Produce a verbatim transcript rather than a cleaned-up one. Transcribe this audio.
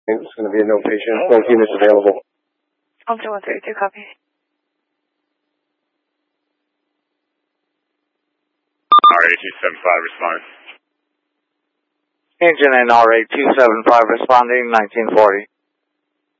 It's going to be a no patient, both units available. Delta one thirty-two, copy. R A two seven five responding. Engine and R A two seven five responding, nineteen forty.